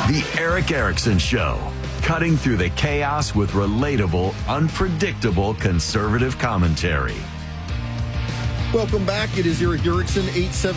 The Eric Erickson Show, cutting through the chaos with relatable, unpredictable conservative commentary. Welcome back. It is Eric Erickson,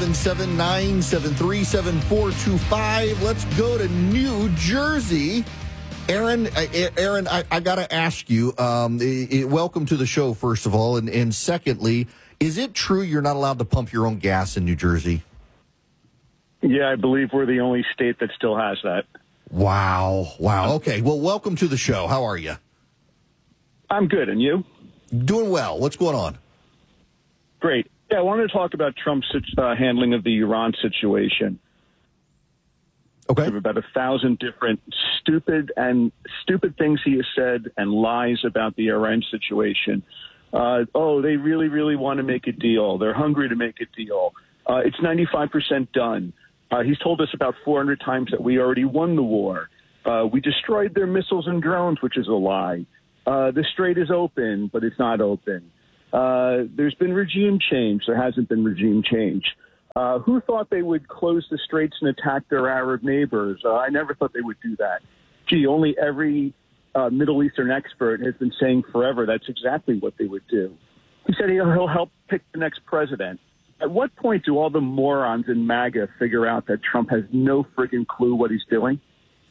877-973-7425. Let's go to New Jersey. Aaron, I got to ask you, welcome to the show, first of all. And secondly, is it true you're not allowed to pump your own gas in New Jersey? Yeah, I believe we're the only state that still has that. Wow. Okay, well, welcome to the show. How are you? I'm good, and you? Doing well. What's going on? Great. Yeah, I wanted to talk about Trump's handling of the Iran situation. Okay. There are about 1,000 different stupid things he has said and lies about the Iran situation. They really want to make a deal. They're hungry to make a deal. It's 95% done. He's told us about 400 times that we already won the war. We destroyed their missiles and drones, which is a lie. The strait is open, but it's not open. There's been regime change. There hasn't been regime change. Who thought they would close the straits and attack their Arab neighbors? I never thought they would do that. Only every Middle Eastern expert has been saying forever that's exactly what they would do. He said he'll help pick the next president. At what point do all the morons in MAGA figure out that Trump has no friggin' clue what he's doing?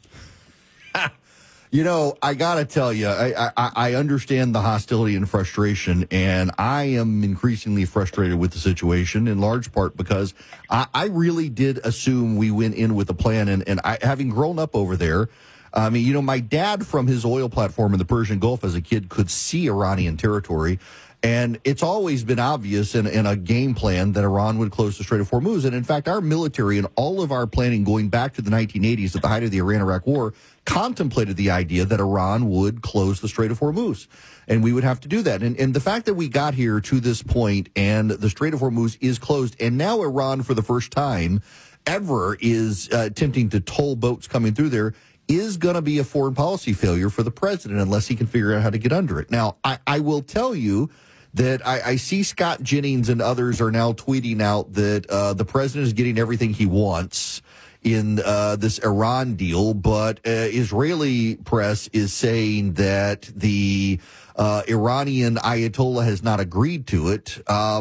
You know, I got to tell you, I understand the hostility and frustration, and I am increasingly frustrated with the situation, in large part because I really did assume we went in with a plan, and I, having grown up over there, I mean, you know, my dad from his oil platform in the Persian Gulf as a kid could see Iranian territory. And it's always been obvious in a game plan that Iran would close the Strait of Hormuz. And in fact, our military and all of our planning going back to the 1980s at the height of the Iran-Iraq War contemplated the idea that Iran would close the Strait of Hormuz. And we would have to do that. And the fact that we got here to this point and the Strait of Hormuz is closed, and now Iran, for the first time ever, is attempting to toll boats coming through there, is going to be a foreign policy failure for the president unless he can figure out how to get under it. Now, I will tell you that I see Scott Jennings and others are now tweeting out that the president is getting everything he wants in this Iran deal, but Israeli press is saying that the Iranian Ayatollah has not agreed to it.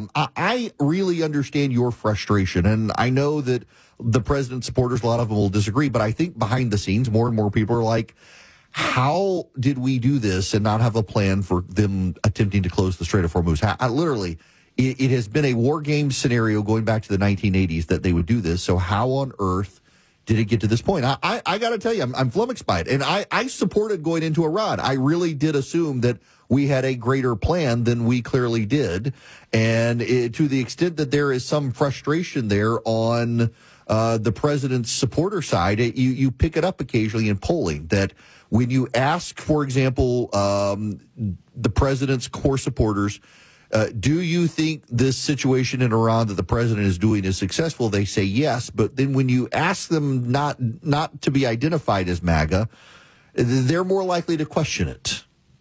I really understand your frustration, and I know that the president's supporters, a lot of them will disagree, but I think behind the scenes, more and more people are like, how did we do this and not have a plan for them attempting to close the Strait of Hormuz? Literally, it has been a war game scenario going back to the 1980s that they would do this. So how on earth did it get to this point? I got to tell you, I'm flummoxed by it. And I supported going into Iran. I really did assume that we had a greater plan than we clearly did. And to the extent that there is some frustration there on the president's supporter side, you pick it up occasionally in polling that when you ask, for example, the president's core supporters, do you think this situation in Iran that the president is doing is successful? They say yes. But then when you ask them not to be identified as MAGA, they're more likely to question it.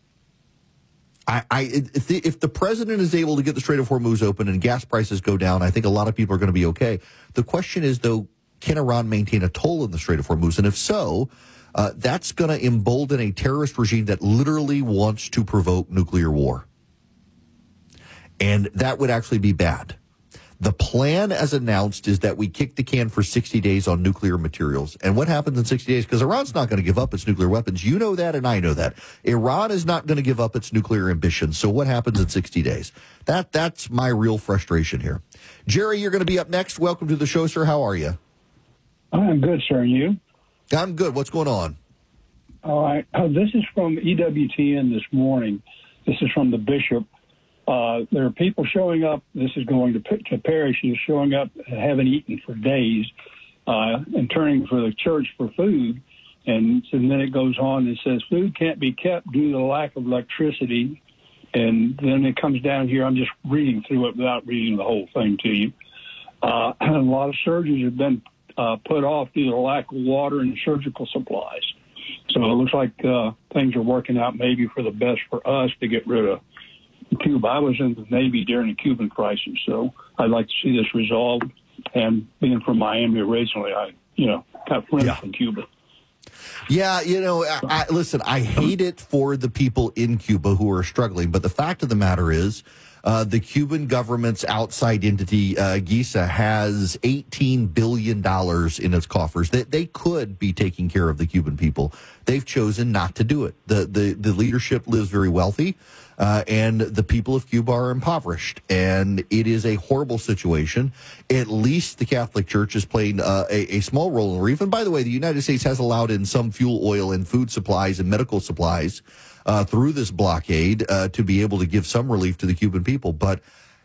If the president is able to get the Strait of Hormuz open and gas prices go down, I think a lot of people are going to be okay. The question is, though, can Iran maintain a toll in the Strait of Hormuz? And if so, that's going to embolden a terrorist regime that literally wants to provoke nuclear war. And that would actually be bad. The plan as announced is that we kick the can for 60 days on nuclear materials. And what happens in 60 days? Because Iran's not going to give up its nuclear weapons. You know that, and I know that. Iran is not going to give up its nuclear ambitions. So what happens in 60 days? That's my real frustration here. Jerry, you're going to be up next. Welcome to the show, sir. How are you? I'm good, sir. And you? I'm good. What's going on? All right. This is from EWTN this morning. This is from the bishop. There are people showing up. This is going to parishes showing up, haven't eaten for days, and turning for the church for food. And then it goes on and says food can't be kept due to the lack of electricity. And then it comes down here. I'm just reading through it without reading the whole thing to you. A lot of surgeries have been put off due to the lack of water and surgical supplies. So it looks like things are working out maybe for the best for us to get rid of Cuba. I was in the Navy during the Cuban crisis, so I'd like to see this resolved. And being from Miami originally, I got friends from Cuba. Yeah, listen, I hate it for the people in Cuba who are struggling, but the fact of the matter is, the Cuban government's outside entity, GISA, has $18 billion in its coffers. They could be taking care of the Cuban people. They've chosen not to do it. The leadership lives very wealthy, and the people of Cuba are impoverished. And it is a horrible situation. At least the Catholic Church is playing a small role in the relief. And by the way, the United States has allowed in some fuel oil and food supplies and medical supplies through this blockade to be able to give some relief to the Cuban people. But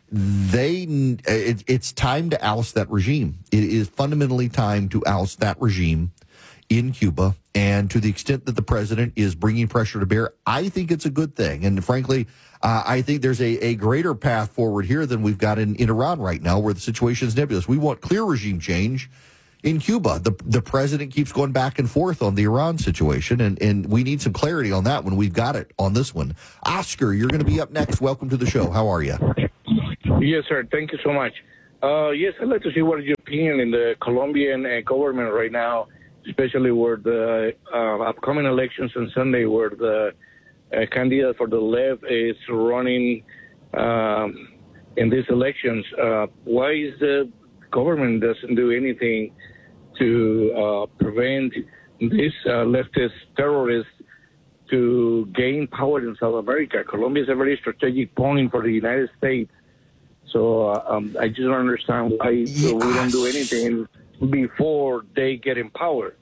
it's time to oust that regime. It is fundamentally time to oust that regime in Cuba. And to the extent that the president is bringing pressure to bear, I think it's a good thing. And frankly, I think there's a greater path forward here than we've got in Iran right now, where the situation is nebulous. We want clear regime change in Cuba. The president keeps going back and forth on the Iran situation, and we need some clarity on that when we've got it on this one. Oscar, you're going to be up next. Welcome to the show. How are you? Yes, sir. Thank you so much. Yes, I'd like to see what is your opinion in the Colombian government right now, especially where the upcoming elections on Sunday, where the candidate for the left is running in these elections. Why is the government doesn't do anything to prevent these leftist terrorists to gain power in South America? Colombia is a very strategic point for the United States. So I just don't understand why we don't do anything before they get in power.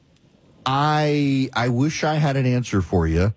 I wish I had an answer for you.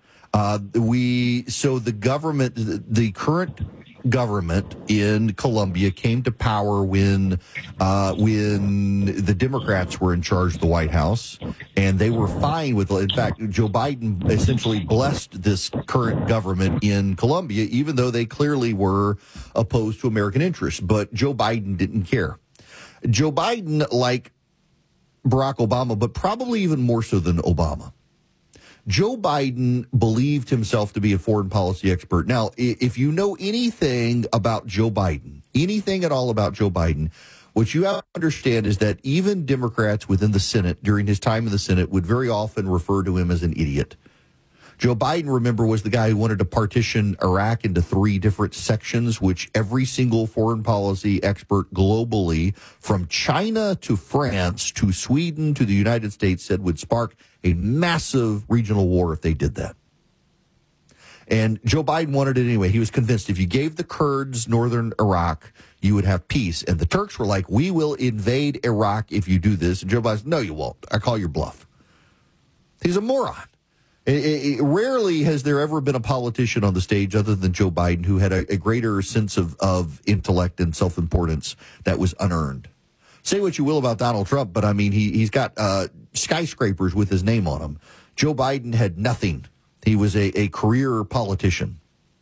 The current government in Colombia came to power when the Democrats were in charge of the White House, and they were fine with. In fact, Joe Biden essentially blessed this current government in Colombia, even though they clearly were opposed to American interests. But Joe Biden didn't care. Joe Biden, like Barack Obama, but probably even more so than Obama, Joe Biden believed himself to be a foreign policy expert. Now, if you know anything about Joe Biden, anything at all about Joe Biden, what you have to understand is that even Democrats within the Senate during his time in the Senate would very often refer to him as an idiot. Joe Biden, remember, was the guy who wanted to partition Iraq into 3 different sections, which every single foreign policy expert globally, from China to France to Sweden to the United States, said would spark a massive regional war if they did that. And Joe Biden wanted it anyway. He was convinced if you gave the Kurds northern Iraq, you would have peace. And the Turks were like, we will invade Iraq if you do this. And Joe Biden said, no, you won't. I call your bluff. He's a moron. Rarely has there ever been a politician on the stage other than Joe Biden who had a greater sense of intellect and self-importance that was unearned. Say what you will about Donald Trump, but I mean, he's got skyscrapers with his name on them. Joe Biden had nothing. He was a career politician.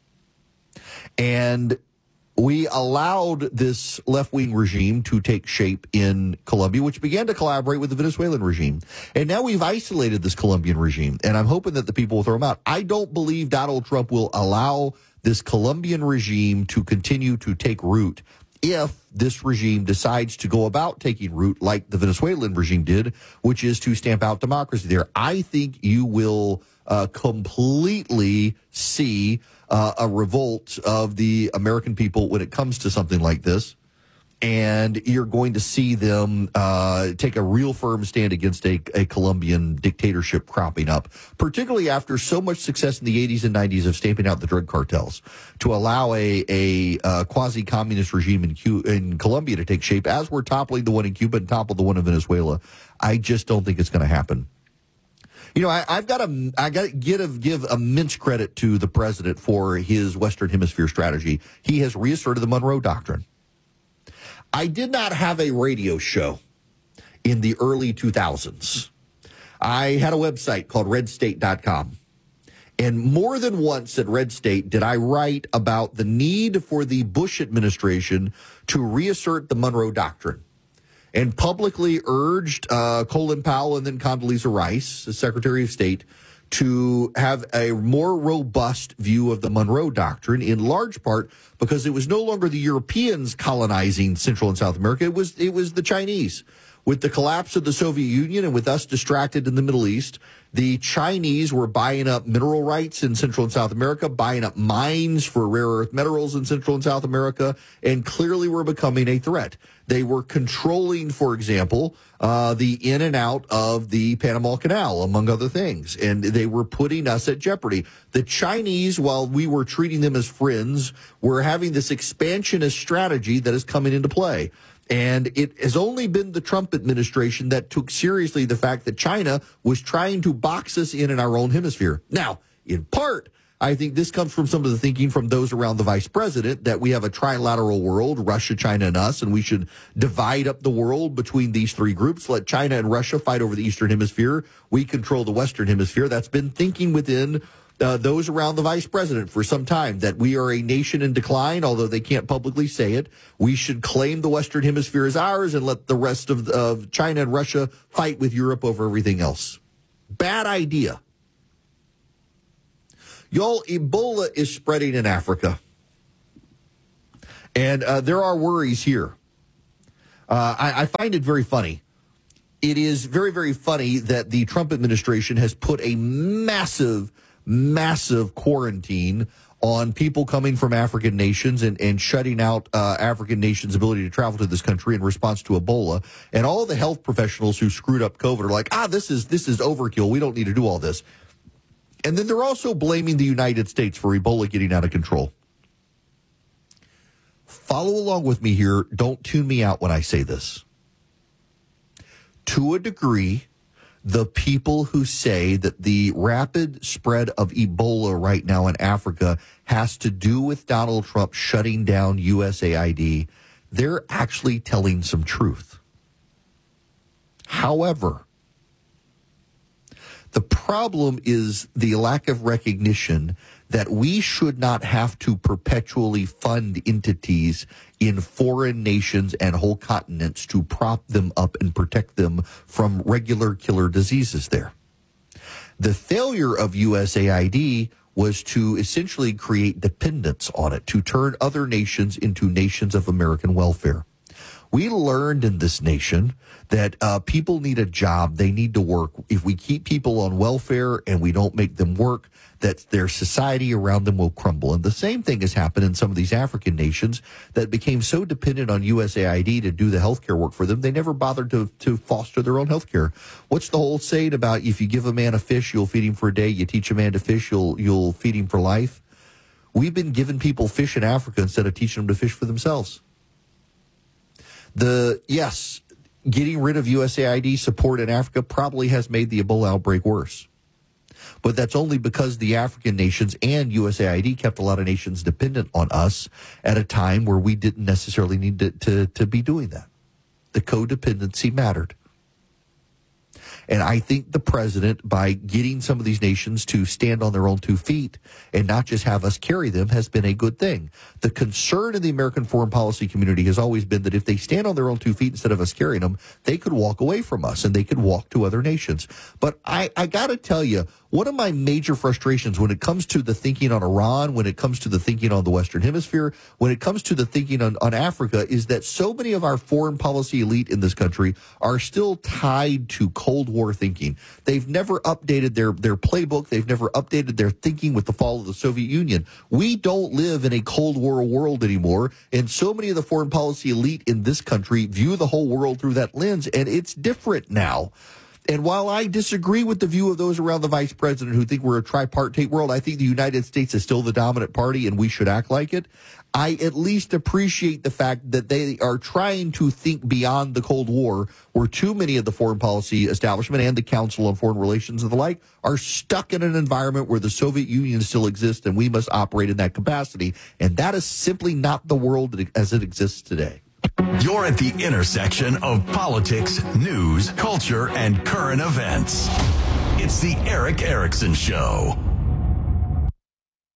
And we allowed this left-wing regime to take shape in Colombia, which began to collaborate with the Venezuelan regime. And now we've isolated this Colombian regime, and I'm hoping that the people will throw him out. I don't believe Donald Trump will allow this Colombian regime to continue to take root if this regime decides to go about taking root like the Venezuelan regime did, which is to stamp out democracy there. I think you will completely see a revolt of the American people when it comes to something like this. And you're going to see them take a real firm stand against a Colombian dictatorship cropping up, particularly after so much success in the 80s and 90s of stamping out the drug cartels. To allow a quasi-communist regime in Colombia to take shape, as we're toppling the one in Cuba and toppled the one in Venezuela, I just don't think it's going to happen. You know, I got to give immense credit to the president for his Western Hemisphere strategy. He has reasserted the Monroe Doctrine. I did not have a radio show in the early 2000s. I had a website called redstate.com. And more than once at Red State did I write about the need for the Bush administration to reassert the Monroe Doctrine, and publicly urged Colin Powell and then Condoleezza Rice, the Secretary of State, to have a more robust view of the Monroe Doctrine, in large part because it was no longer the Europeans colonizing Central and South America. It was the Chinese. with the collapse of the Soviet Union and with us distracted in the Middle East, the Chinese were buying up mineral rights in Central and South America, buying up mines for rare earth minerals in Central and South America, and clearly were becoming a threat. They were controlling, for example, the in and out of the Panama Canal, among other things, and they were putting us at jeopardy. The Chinese, while we were treating them as friends, were having this expansionist strategy that is coming into play. And it has only been the Trump administration that took seriously the fact that China was trying to box us in our own hemisphere. Now, in part, I think this comes from some of the thinking from those around the vice president that we have a trilateral world, Russia, China, and us, and we should divide up the world between these three groups, let China and Russia fight over the Eastern Hemisphere. We control the Western Hemisphere. That's been thinking within those around the vice president for some time, that we are a nation in decline, although they can't publicly say it. We should claim the Western Hemisphere as ours and let the rest of China and Russia fight with Europe over everything else. Bad idea. Y'all, Ebola is spreading in Africa. And there are worries here. I find it very funny. It is very, very funny that the Trump administration has put a massive quarantine on people coming from African nations and shutting out African nations' ability to travel to this country in response to Ebola. And all the health professionals who screwed up COVID are like, this is overkill. We don't need to do all this. And then they're also blaming the United States for Ebola getting out of control. Follow along with me here. Don't tune me out when I say this. To a degree, the people who say that the rapid spread of Ebola right now in Africa has to do with Donald Trump shutting down USAID, they're actually telling some truth. However, the problem is the lack of recognition that we should not have to perpetually fund entities in foreign nations and whole continents to prop them up and protect them from regular killer diseases there. The failure of USAID was to essentially create dependence on it, to turn other nations into nations of American welfare. We learned in this nation that people need a job. They need to work. If we keep people on welfare and we don't make them work, that their society around them will crumble. And the same thing has happened in some of these African nations that became so dependent on USAID to do the healthcare work for them, they never bothered to foster their own healthcare. What's the whole saying about if you give a man a fish, you'll feed him for a day. You teach a man to fish, you'll feed him for life. We've been giving people fish in Africa instead of teaching them to fish for themselves. Getting rid of USAID support in Africa probably has made the Ebola outbreak worse. But that's only because the African nations and USAID kept a lot of nations dependent on us at a time where we didn't necessarily need to be doing that. The codependency mattered. And I think the president, by getting some of these nations to stand on their own 2 feet and not just have us carry them, has been a good thing. The concern in the American foreign policy community has always been that if they stand on their own 2 feet instead of us carrying them, they could walk away from us and they could walk to other nations. But I got to tell you, one of my major frustrations when it comes to the thinking on Iran, when it comes to the thinking on the Western Hemisphere, when it comes to the thinking on Africa, is that so many of our foreign policy elite in this country are still tied to Cold War thinking. They've never updated their playbook. They've never updated their thinking with the fall of the Soviet Union. We don't live in a Cold War world anymore, and so many of the foreign policy elite in this country view the whole world through that lens, and it's different now. And while I disagree with the view of those around the vice president who think we're a tripartite world, I think the United States is still the dominant party and we should act like it. I at least appreciate the fact that they are trying to think beyond the Cold War, where too many of the foreign policy establishment and the Council on Foreign Relations and the like are stuck in an environment where the Soviet Union still exists and we must operate in that capacity. And that is simply not the world as it exists today. You're at the intersection of politics, news, culture, and current events. It's the Erick Erickson Show. Texting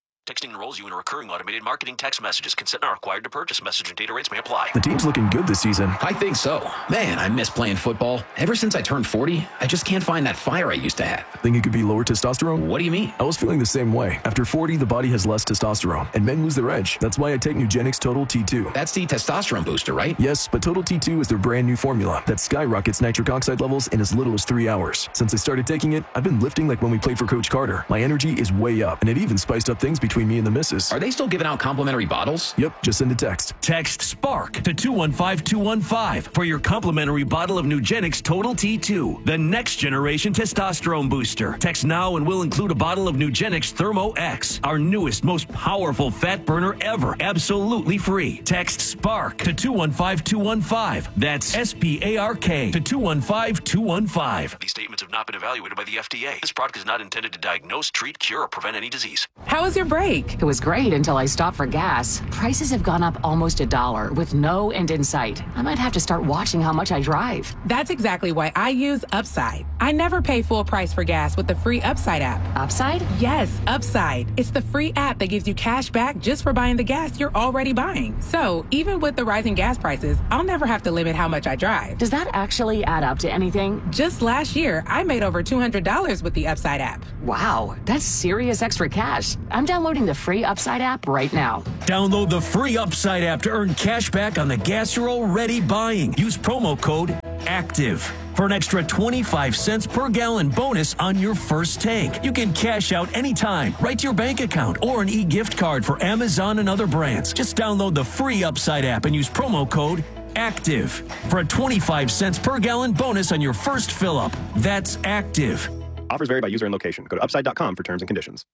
listing enrolls you in a recurring automated marketing text messages. Consent not required to purchase. Message and data rates may apply. The team's looking good this season. I think so. Man, I miss playing football. Ever since I turned 40, I just can't find that fire I used to have. Think it could be lower testosterone? What do you mean? I was feeling the same way. After 40, the body has less testosterone, and men lose their edge. That's why I take Nugenix Total T2. That's the testosterone booster, right? Yes, but Total T2 is their brand new formula that skyrockets nitric oxide levels in as little as 3 hours. Since I started taking it, I've been lifting like when we played for Coach Carter. My energy is way up, and it even spiced up things between me and the missus. Are they still giving out complimentary bottles? Yep, just send a text. Text SPARK to 215-215 for your complimentary bottle of Nugenix Total T2, the next generation testosterone booster. Text now and we'll include a bottle of Nugenix Thermo X, our newest, most powerful fat burner ever, absolutely free. Text SPARK to 215-215. That's SPARK to 215-215. These statements have not been evaluated by the FDA. This product is not intended to diagnose, treat, cure, or prevent any disease. How was your break? It was great until I stopped for gas. Prices have gone up almost $1 with no end in sight. I might have to start watching how much I drive. That's exactly why I use Upside. I never pay full price for gas with the free Upside app. Upside? Yes, Upside. It's the free app that gives you cash back just for buying the gas you're already buying. So even with the rising gas prices, I'll never have to limit how much I drive. Does that actually add up to anything? Just last year, I made over $200 with the Upside app. Wow, that's serious extra cash. I'm downloading the free Upside app right now. Download the free Upside app to earn cash back on the gas you're already buying. Use promo code ACTIVE for an extra 25 cents per gallon bonus on your first tank. You can cash out anytime, right to your bank account, or an e-gift card for Amazon and other brands. Just download the free Upside app and use promo code ACTIVE for a 25 cents per gallon bonus on your first fill-up. That's ACTIVE. Offers vary by user and location. Go to upside.com for terms and conditions.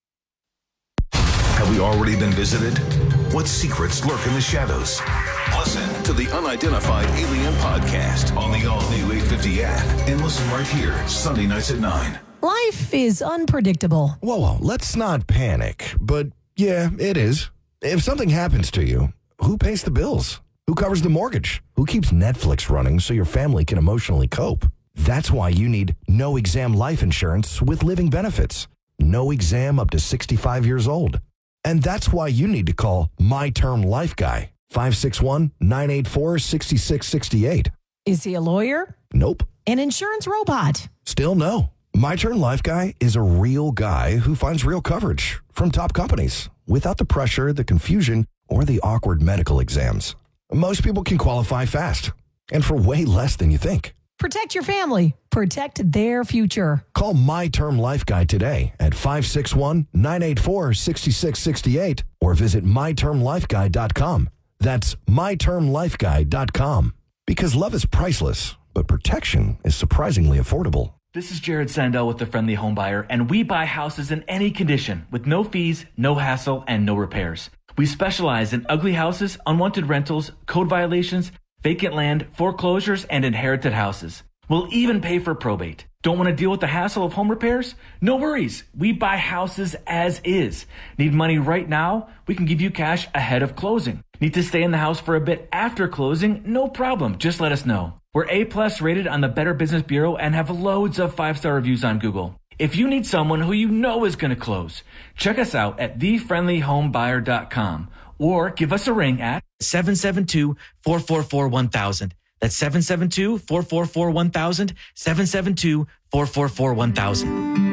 Have we already been visited? What secrets lurk in the shadows? Listen to the Unidentified Alien Podcast on the all-new 850 app and listen right here, Sunday nights at 9. Life is unpredictable. Whoa, let's not panic. But yeah, it is. If something happens to you, who pays the bills? Who covers the mortgage? Who keeps Netflix running so your family can emotionally cope? That's why you need No Exam life insurance with living benefits. No exam up to 65 years old. And that's why you need to call My Term Life Guy, 561-984-6668. Is he a lawyer? Nope. An insurance robot? Still no. My Term Life Guy is a real guy who finds real coverage from top companies without the pressure, the confusion, or the awkward medical exams. Most people can qualify fast and for way less than you think. Protect your family. Protect their future. Call My Term Life Guy today at 561-984-6668 or visit mytermlifeguy.com. That's mytermlifeguy.com. Because love is priceless, but protection is surprisingly affordable. This is Jared Sandell with The Friendly Home Buyer, and we buy houses in any condition with no fees, no hassle, and no repairs. We specialize in ugly houses, unwanted rentals, code violations, vacant land, foreclosures, and inherited houses. We'll even pay for probate. Don't want to deal with the hassle of home repairs? No worries. We buy houses as is. Need money right now? We can give you cash ahead of closing. Need to stay in the house for a bit after closing? No problem. Just let us know. We're A+ rated on the Better Business Bureau and have loads of 5-star reviews on Google. If you need someone who you know is going to close, check us out at thefriendlyhomebuyer.com or give us a ring at 772-444-1000. That's 772-444-1000, 772-444-1000.